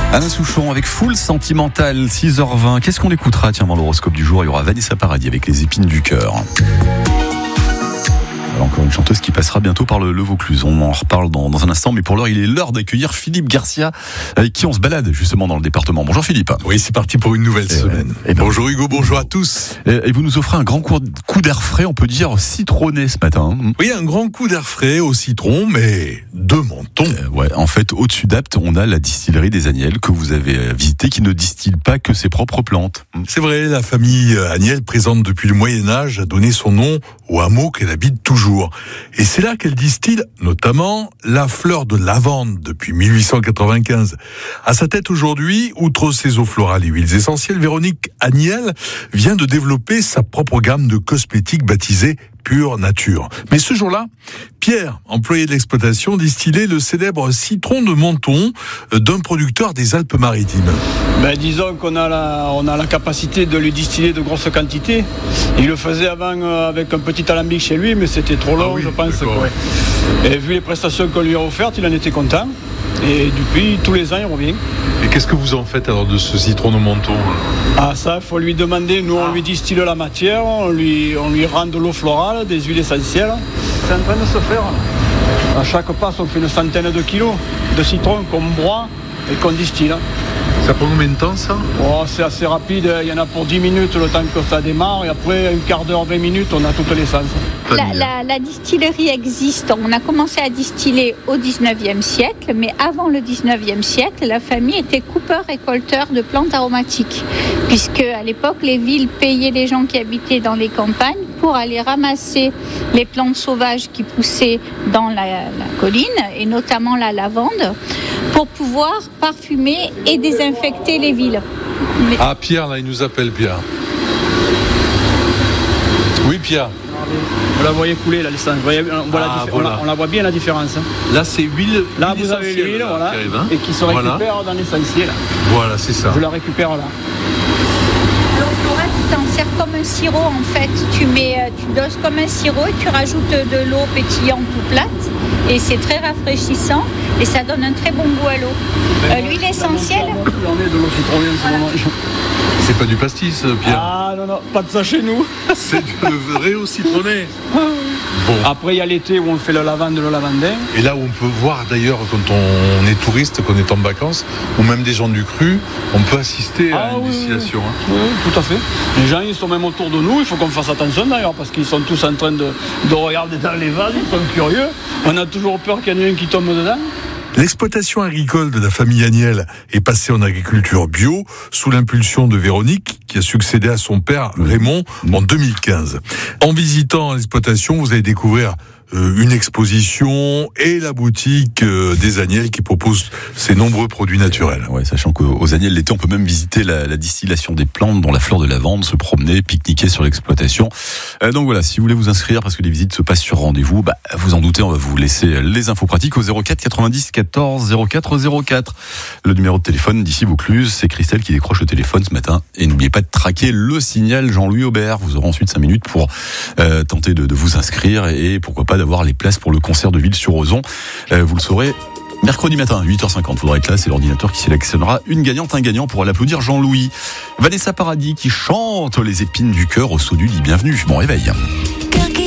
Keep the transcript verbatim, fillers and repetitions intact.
Alain Souchon avec Full Sentimental, six heures vingt. Qu'est-ce qu'on écoutera? Tiens, dans l'horoscope du jour, il y aura Vanessa Paradis avec Les Épines du Cœur. Encore une chanteuse qui passera bientôt par le, le Vaucluse. On en reparle dans, dans un instant, mais pour l'heure, il est l'heure d'accueillir Philippe Garcia, avec qui on se balade justement dans le département. Bonjour Philippe. Oui, c'est parti pour une nouvelle et semaine. Ouais, et ben, bonjour Hugo, bonjour à tous. Et, et vous nous offrez un grand coup, coup d'air frais, on peut dire citronné ce matin. Oui, un grand coup d'air frais au citron, mais de Menton. Euh, ouais, en fait, au-dessus d'Apt, on a la distillerie des Agnelles que vous avez visitée, qui ne distille pas que ses propres plantes. C'est vrai, la famille Agnelle, présente depuis le Moyen-Âge, a donné son nom au hameau qu'elle habite toujours. Et c'est là qu'elle distille notamment la fleur de lavande depuis mille huit cent quatre-vingt-quinze. À sa tête aujourd'hui, outre ses eaux florales et huiles essentielles, Véronique Agnelle vient de développer sa propre gamme de cosmétiques baptisée Pure Nature. Mais ce jour-là, Pierre, employé de l'exploitation, distillait le célèbre citron de Menton d'un producteur des Alpes-Maritimes. Ben, disons qu'on a la, on a la capacité de lui distiller de grosses quantités. Il le faisait avant euh, avec un petit alambic chez lui, mais c'était trop long, ah oui, je pense. Quoi. Et vu les prestations qu'on lui a offertes, il en était content. Et depuis, tous les ans, il revient. Et qu'est-ce que vous en faites alors de ce citron de Menton? Ah, ça, il faut lui demander. Nous, on lui distille la matière, on lui, on lui rend de l'eau florale, des huiles essentielles. C'est en train de se faire. À chaque passe, on fait une centaine de kilos de citron qu'on broie et qu'on distille. Ça prend combien de temps, ça? Oh, c'est assez rapide. Il y en a pour dix minutes le temps que ça démarre. Et après, un quart d'heure, vingt minutes, on a toute l'essence. La, la, la distillerie existe. On a commencé à distiller au dix-neuvième siècle. Mais avant le dix-neuvième siècle, la famille était coupeur-récolteur de plantes aromatiques. Puisque à l'époque, les villes payaient les gens qui habitaient dans les campagnes pour aller ramasser les plantes sauvages qui poussaient dans la, la colline, et notamment la lavande, pour pouvoir parfumer et désinfecter les villes. Mais... Ah, Pierre, là, il nous appelle, Pierre. Oui, Pierre. Vous la voyez couler, la licence. On, voit ah, la dif- voilà. on, la, on la voit bien, la différence. Là, c'est huile. Là, huile vous avez l'huile, voilà, qui arrive, hein, et qui se récupère voilà. dans l'essentiel. Voilà, c'est ça. Je la récupère là. Tu t'en sers comme un sirop en fait. Tu mets, tu doses comme un sirop et tu rajoutes de l'eau pétillante ou plate. Et c'est très rafraîchissant et ça donne un très bon goût à l'eau. Euh, l'huile essentielle. Voilà. C'est pas du pastis, Pierre. Ah non, non, pas de ça chez nous. C'est du vrai au citronné. Bon. Après, il y a l'été où on fait le lavande, le lavandin. Et là où on peut voir d'ailleurs, quand on est touriste, qu'on est en vacances, ou même des gens du cru, on peut assister ah, à une oui, distillation. Oui, hein. Oui, tout à fait. Les gens, ils sont même autour de nous. Il faut qu'on fasse attention d'ailleurs, parce qu'ils sont tous en train de, de regarder dans les vases. Ils sont curieux. On a toujours peur qu'il y en ait un qui tombe dedans. L'exploitation agricole de la famille Agnelle est passée en agriculture bio sous l'impulsion de Véronique, qui a succédé à son père Raymond en deux mille quinze. En visitant l'exploitation, vous allez découvrir euh, une exposition et la boutique euh, des Agnelles qui propose ses nombreux produits naturels. Ouais, sachant qu'aux Agnelles, l'été, on peut même visiter la, la distillation des plantes, dont la fleur de lavande, se promener, pique-niquer sur l'exploitation. Euh, donc voilà, si vous voulez vous inscrire, parce que les visites se passent sur rendez-vous, bah, vous en doutez, on va vous laisser les infos pratiques au zéro quatre quatre-vingt-dix quatorze zéro quatre zéro quatre. Le numéro de téléphone d'ici Vaucluse, c'est Christelle qui décroche le téléphone ce matin. Et n'oubliez pas de traquer le signal Jean-Louis Aubert. Vous aurez ensuite cinq minutes pour euh, tenter de, de vous inscrire et pourquoi pas d'avoir les places pour le concert de Ville-sur-Ozon. Euh, vous le saurez mercredi matin, huit heures cinquante. Faudra être là, c'est l'ordinateur qui sélectionnera une gagnante, un gagnant pour l'applaudir Jean-Louis. Vanessa Paradis qui chante Les Épines du Cœur au saut du lit. Bienvenue, bon réveil.